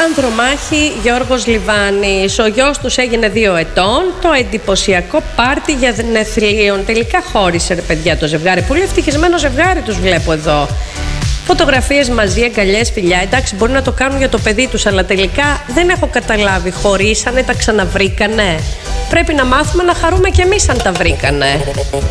Ανδρομάχη, Γιώργος Λιβάνης. Ο γιος τους έγινε 2 ετών. Το εντυπωσιακό πάρτι για γενεθλίων. Τελικά χώρισε, ρε παιδιά, το ζευγάρι. Πολύ ευτυχισμένο ζευγάρι τους βλέπω εδώ. Φωτογραφίες μαζί, αγκαλιές, φιλιά. Εντάξει, μπορεί να το κάνουν για το παιδί τους, αλλά τελικά δεν έχω καταλάβει. Χωρίσανε, τα ξαναβρήκανε. Πρέπει να μάθουμε να χαρούμε κι εμείς αν τα βρήκανε.